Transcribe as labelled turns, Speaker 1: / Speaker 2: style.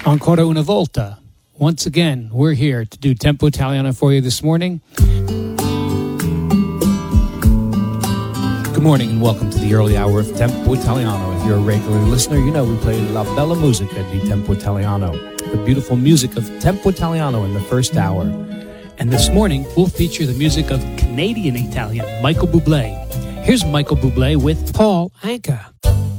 Speaker 1: Ancora una volta. Once again, we're here to do Tempo Italiano for you this morning. Good morning and welcome to the early hour of Tempo Italiano. If you're a regular listener, you know we play La Bella Musica di Tempo Italiano, the beautiful music of Tempo Italiano in the first hour. And this morning, we'll feature the music of Canadian Italian Michael Bublé. Here's Michael Bublé with Paul Anka.